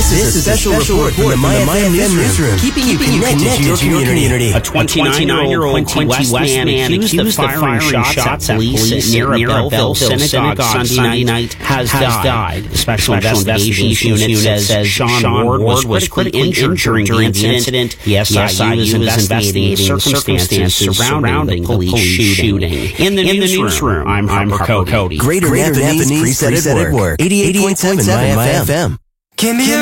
This is a special report from the MyFM newsroom, keeping you connected to your community. A 29-year-old Quincy West man accused of firing shots at police near a Belleville synagogue Sunday night has died. The Special Investigations Unit says Sean Ward was critically injured during the incident. The SIU is investigating circumstances surrounding the police shooting. In the newsroom, I'm Harper Cody. Greater Napanese Preset at Work. 88.7 MyFM.